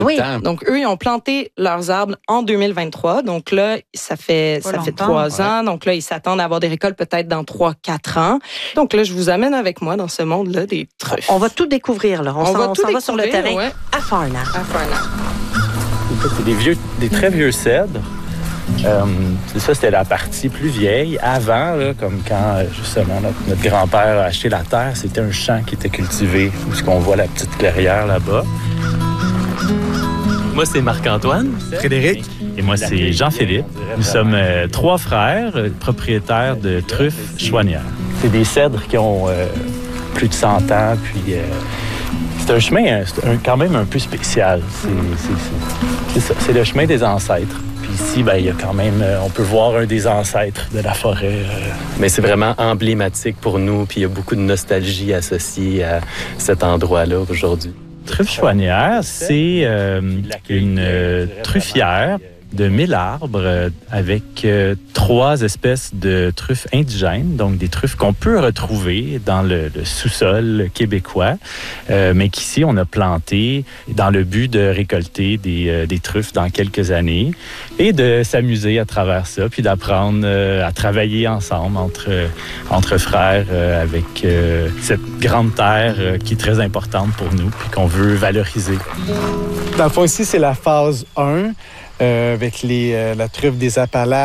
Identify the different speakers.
Speaker 1: Oui.
Speaker 2: Donc, eux, ils ont planté leurs arbres en 2023. Donc là, ça fait 3 ans. Donc là, ils s'attendent à avoir des récoltes peut-être dans 3-4 ans. Donc là, je vous amène avec moi dans ce monde-là des truffes.
Speaker 1: On va tout découvrir, là. On s'en va sur le terrain à Farnham.
Speaker 3: C'est des très vieux cèdres. Ça, c'était la partie plus vieille. Avant, là, comme quand, justement, notre grand-père a acheté la terre, c'était un champ qui était cultivé, où on voit la petite clairière là-bas.
Speaker 4: Moi, c'est Marc-Antoine.
Speaker 5: Frédéric.
Speaker 4: Et moi, c'est Jean-Philippe. Nous sommes 3 frères propriétaires de truffes chouanières.
Speaker 3: C'est des cèdres qui ont plus de 100 ans, puis c'est un chemin quand même un peu spécial. C'est ça, c'est le chemin des ancêtres. Puis ici, il y a quand même, on peut voir un des ancêtres de la forêt.
Speaker 4: Mais c'est vraiment emblématique pour nous, puis il y a beaucoup de nostalgie associée à cet endroit-là aujourd'hui.
Speaker 6: Truffe chouanière, c'est une truffière de 1000 arbres avec 3 espèces de truffes indigènes, donc des truffes qu'on peut retrouver dans le sous-sol québécois, mais qu'ici on a planté dans le but de récolter des truffes dans quelques années et de s'amuser à travers ça, puis d'apprendre à travailler ensemble entre frères avec cette grande terre qui est très importante pour nous puis qu'on veut valoriser.
Speaker 5: Dans le fond, ici, c'est la phase 1. Avec la truffe des Appalaches.